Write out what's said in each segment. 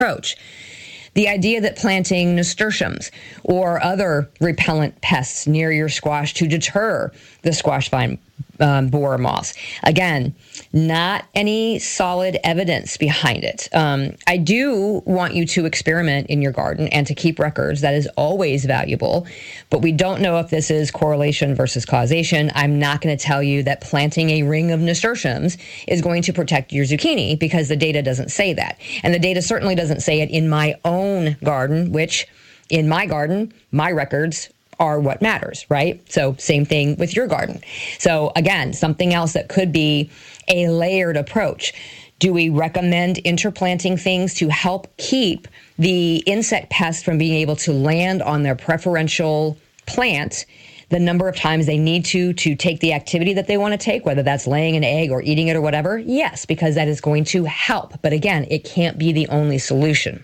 approach. The idea that planting nasturtiums or other repellent pests near your squash to deter the squash vine borer moths. Again, not any solid evidence behind it. I do want you to experiment in your garden and to keep records. That is always valuable, but we don't know if this is correlation versus causation. I'm not going to tell you that planting a ring of nasturtiums is going to protect your zucchini because the data doesn't say that. And the data certainly doesn't say it in my own garden, which in my garden, my records are what matters, right? So same thing with your garden. So again, something else that could be a layered approach. Do we recommend interplanting things to help keep the insect pests from being able to land on their preferential plant the number of times they need to take the activity that they want to take, whether that's laying an egg or eating it or whatever? Yes, because that is going to help. But again, it can't be the only solution.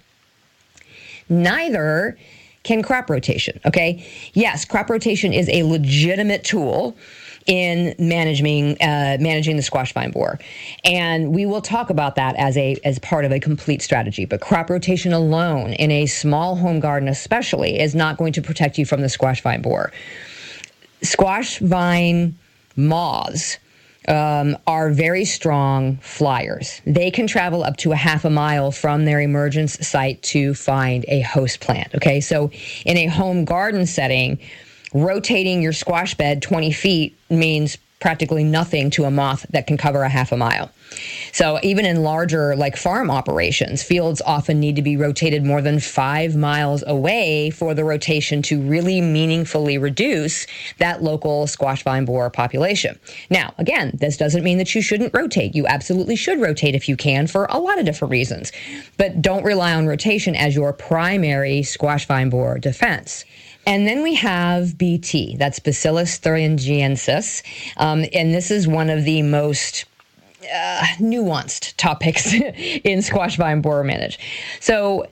Neither can crop rotation, okay? Yes, crop rotation is a legitimate tool in managing the squash vine borer. And we will talk about that as part of a complete strategy. But crop rotation alone in a small home garden especially is not going to protect you from the squash vine borer. Squash vine moths are very strong flyers. They can travel up to a half a mile from their emergence site to find a host plant. Okay, so in a home garden setting, rotating your squash bed 20 feet means practically nothing to a moth that can cover a half a mile. So even in larger like farm operations, fields often need to be rotated more than 5 miles away for the rotation to really meaningfully reduce that local squash vine borer population. Now, again, this doesn't mean that you shouldn't rotate. You absolutely should rotate if you can for a lot of different reasons, but don't rely on rotation as your primary squash vine borer defense. And then we have BT, that's Bacillus thuringiensis, and this is one of the most nuanced topics in squash vine borer management. So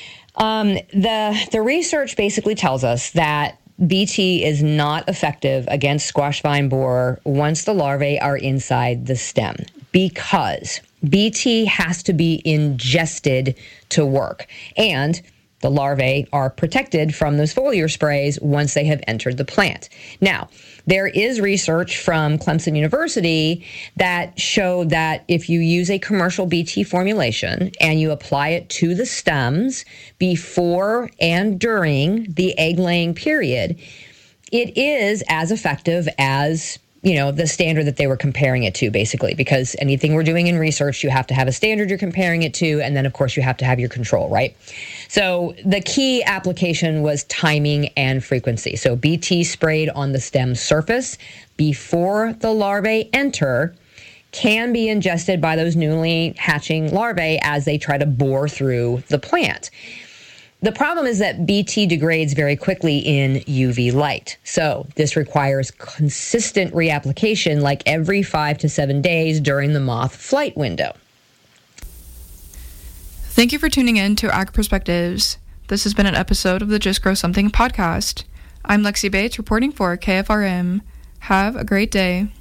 the research basically tells us that BT is not effective against squash vine borer once the larvae are inside the stem, because BT has to be ingested to work, and the larvae are protected from those foliar sprays once they have entered the plant. Now, there is research from Clemson University that showed that if you use a commercial BT formulation and you apply it to the stems before and during the egg-laying period, it is as effective as the standard that they were comparing it to, basically, because anything we're doing in research, you have to have a standard you're comparing it to, and then, of course, you have to have your control, right? So the key application was timing and frequency. So BT sprayed on the stem surface before the larvae enter can be ingested by those newly hatching larvae as they try to bore through the plant. The problem is that BT degrades very quickly in UV light. So this requires consistent reapplication like every 5 to 7 days during the moth flight window. Thank you for tuning in to Ag Perspectives. This has been an episode of the Just Grow Something podcast. I'm Lexi Bates reporting for KFRM. Have a great day.